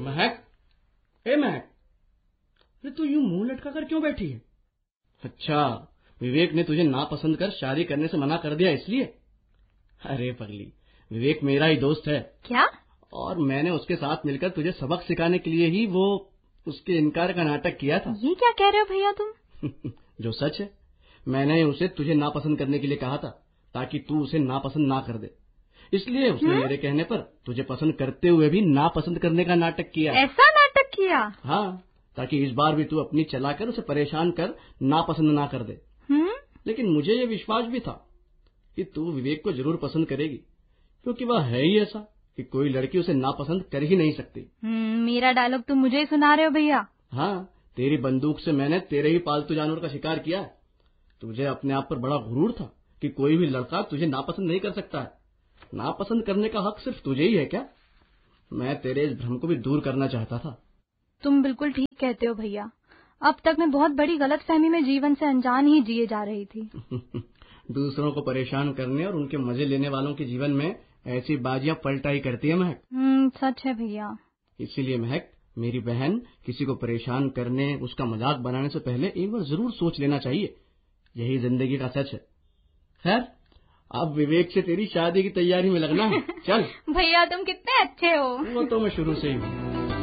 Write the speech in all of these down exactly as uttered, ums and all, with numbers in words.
महक, ए महक, अरे तू यूं मुंह लटका कर क्यों बैठी है? अच्छा, विवेक ने तुझे नापसंद कर शादी करने से मना कर दिया इसलिए? अरे पगली, विवेक मेरा ही दोस्त है। क्या? और मैंने उसके साथ मिलकर तुझे सबक सिखाने के लिए ही वो उसके इनकार का नाटक किया था। ये क्या कह रहे हो भैया तुम? जो सच है, मैंने उसे तुझे नापसंद करने के लिए कहा था ताकि तू उसे नापसंद ना कर दे, इसलिए उसने मेरे कहने पर तुझे पसंद करते हुए भी नापसंद करने का नाटक किया। ऐसा नाटक किया? हाँ, ताकि इस बार भी तू अपनी चलाकर उसे परेशान कर नापसंद ना कर दे। हुँ? लेकिन मुझे ये विश्वास भी था कि तू विवेक को जरूर पसंद करेगी, क्योंकि वह है ही ऐसा कि कोई लड़की उसे नापसंद कर ही नहीं सकती। मेरा डायलॉग तुम मुझे ही सुना रहे हो भैया? हाँ, तेरी बंदूक से मैंने तेरे ही पालतू जानवर का शिकार किया। तुझे अपने आप पर बड़ा गुरूर था कि कोई भी लड़का तुझे नापसंद नहीं कर सकता है। नापसंद करने का हक सिर्फ तुझे ही है क्या? मैं तेरे इस भ्रम को भी दूर करना चाहता था। तुम बिल्कुल ठीक कहते हो भैया। अब तक मैं बहुत बड़ी गलतफहमी में जीवन से अनजान ही जिए जा रही थी। दूसरों को परेशान करने और उनके मजे लेने वालों के जीवन में ऐसी बाजियां पलटा ही करती है महक। हम्म, सच है भैया। इसीलिए महक, मेरी बहन, किसी को परेशान करने, उसका मजाक बनाने से पहले एक बार जरूर सोच लेना चाहिए। यही जिंदगी का सच है। खैर, अब विवेक से तेरी शादी की तैयारी में लगना है। चल। भैया तुम कितने अच्छे हो। वो तो मैं शुरू से ही हूँ।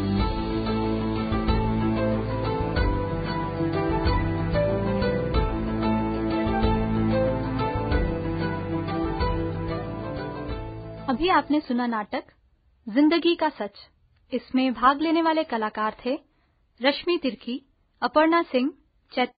अभी आपने सुना नाटक जिंदगी का सच। इसमें भाग लेने वाले कलाकार थे रश्मि तिर्की, अपर्णा सिंह, चैत